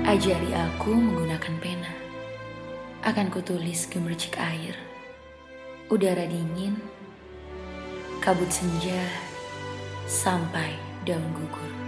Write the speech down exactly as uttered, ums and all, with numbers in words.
Ajari aku menggunakan pena. Akan kutulis gemercik air, udara dingin, kabut senja, sampai daun gugur.